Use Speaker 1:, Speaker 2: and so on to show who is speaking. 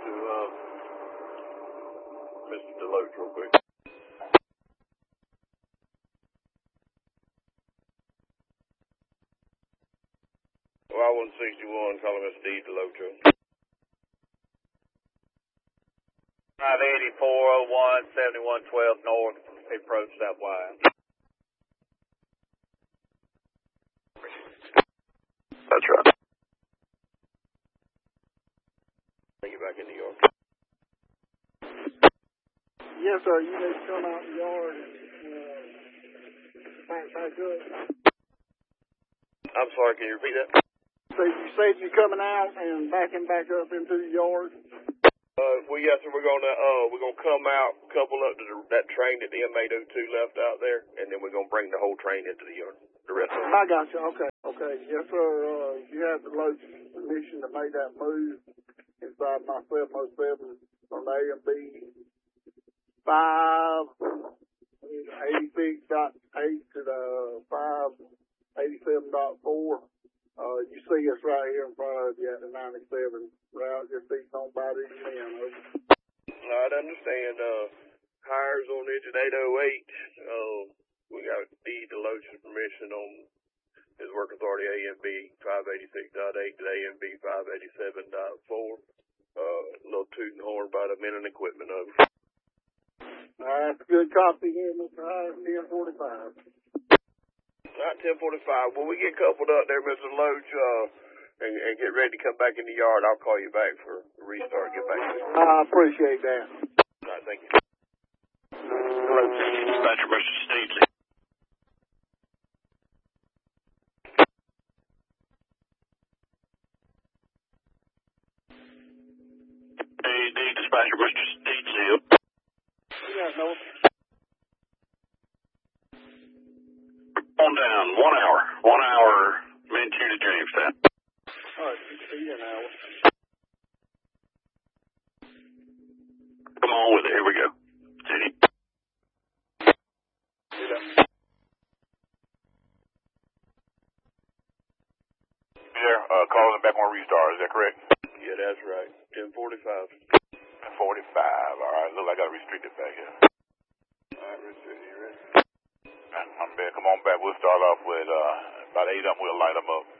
Speaker 1: to Mr. Deloach real quick. Y-161, calling Mr. D. Deloach.
Speaker 2: 58401, 7112 North, approach that wide.
Speaker 1: That's right. Bring you back in New York.
Speaker 3: Yes, sir. You need to come out in the yard and back up.
Speaker 1: I'm sorry, can you repeat that?
Speaker 3: So you said you're coming out and backing back up into the yard?
Speaker 1: Well, yes, sir. We're gonna come out, couple up to that train that the inmate 02 left out there, and then we're gonna bring the whole train into the yard. The rest of it.
Speaker 3: I got you. Okay. Yes, sir. You have the local permission to make that move inside my 707 from A and B 586.8 to the 587.4. You see us right here in front of you at the 97 route. Just east on by the end.
Speaker 1: I'd understand. Hires on engine 808. We got D. Deloach's permission on his work authority A and B 586.8 to A and B 587.4. Little tooting horn by the men and equipment of it.
Speaker 3: That's a good copy here, Mr. Hires, 1045.
Speaker 1: Not 1045. When we get coupled up there, Mr. Deloach, and get ready to come back in the yard, I'll call you back for a restart. Get back to you.
Speaker 3: I appreciate that.
Speaker 1: All right, thank you.
Speaker 4: Dispatcher, Mr. Steve. Hey, dispatcher, Mr. Steve.
Speaker 3: Yeah, no.
Speaker 4: On down, 1 hour. 1 hour, Manchester to Jamestown.
Speaker 3: All right, see you an hour.
Speaker 4: Come on with it. Here we go. City.
Speaker 5: Yeah, calling back on restart. Is that correct?
Speaker 1: Yeah, that's right. 1045.
Speaker 5: 45. All right. Look, I got restricted back here.
Speaker 1: All right, restricted. You ready?
Speaker 5: I'm back. Come on back. We'll start off with about 8 of them. We'll light them up.